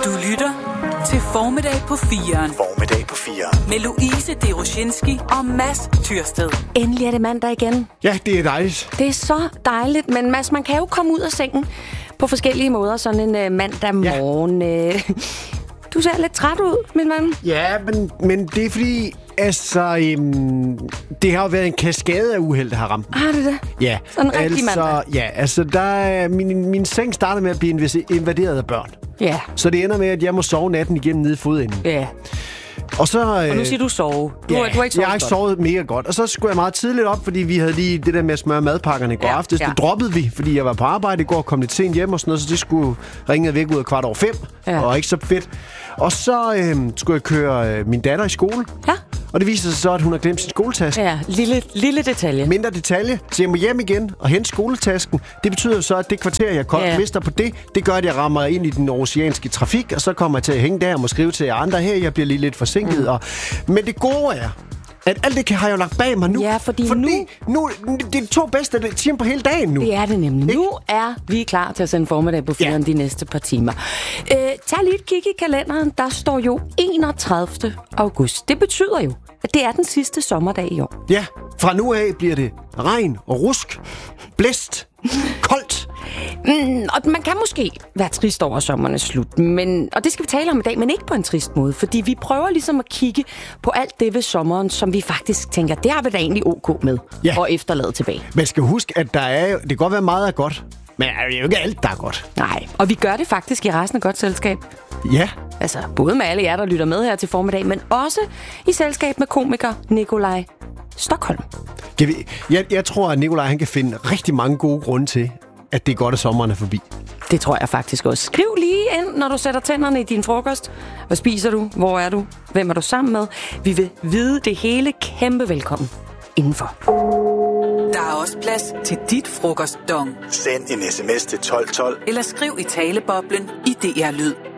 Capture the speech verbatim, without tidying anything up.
Du lytter til Formiddag på firen. Formiddag på firen. Med Louise Deroshinski og Mads Tyrsted. Endelig er det mandag igen. Ja, det er dejligt. Det er så dejligt, men Mads, man kan jo komme ud af sengen på forskellige måder sådan en uh, mandag morgen. Ja. Du ser lidt træt ud, min ven. Ja, men, men det er fordi, altså, øhm, det har jo været en kaskade af uheld, der har ramt. Har det det? Ja. Sådan en rigtig altså, mandag. Ja, altså, der er, min, min seng starter med at blive invaderet af børn. Ja. Så det ender med, at jeg må sove natten igennem nede i fodenden. Ja. Og så... Øh, og nu siger du sove. Du, ja, har, du har ikke sovet jeg har ikke sovet mega godt. Og så skulle jeg meget tidligt op, fordi vi havde lige det der med at smøre madpakkerne i går ja, aftes. Ja. Det droppede vi, fordi jeg var på arbejde i går og kom lidt sent hjem og sådan noget, så det skulle ringe væk ud af kvart over fem. Ja. Og ikke så fedt. Og så øh, skulle jeg køre øh, min datter i skole. Ja. Og det viser sig så, at hun har glemt sin skoletaske. Ja, lille, lille detalje. Mindre detalje. Så jeg må hjem igen og hente skoletasken. Det betyder så, at det kvarter, jeg koldt ja. mister på det, det gør, at jeg rammer ind i den oceanske trafik, og så kommer jeg til at hænge der og må skrive til jer andre her. Jeg bliver lige lidt forsinket. Mm. Og... Men det gode er, at alt det kan har jeg jo lagt bag mig nu. Ja, fordi, fordi nu... nu... Det er de to bedste timer på hele dagen nu. Det er det nemlig. Ik? Nu er vi klar til at sende formiddag på firen ja. de næste par timer. Øh, tag lige et kig i kalenderen. Der står jo enogtredivte august. Det betyder jo, at det er den sidste sommerdag i år. Ja, fra nu af bliver det regn og rusk, blæst, koldt. Mm, og man kan måske være trist over sommerens slut, men, og det skal vi tale om i dag, men ikke på en trist måde, fordi vi prøver ligesom at kigge på alt det ved sommeren, som vi faktisk tænker, det har vi da egentlig ok med ja. og efterlade tilbage. Men skal huske, at der er jo, det kan godt være meget af godt, men det er jo ikke alt, der er godt. Nej, og vi gør det faktisk i resten af godt selskab. Ja. Altså, både med alle jer, der lytter med her til formiddag, men også i selskab med komiker Nikolaj Stockholm. Jeg, jeg, jeg tror, at Nikolaj han kan finde rigtig mange gode grunde til, at det er godt, at sommeren er forbi. Det tror jeg faktisk også. Skriv lige ind, når du sætter tænderne i din frokost. Hvad spiser du? Hvor er du? Hvem er du sammen med? Vi vil vide det hele. Kæmpe velkommen indenfor. Der er også plads til dit frokostdong. Send en sms til tolv tolv. Eller skriv i taleboblen i D R Lyd.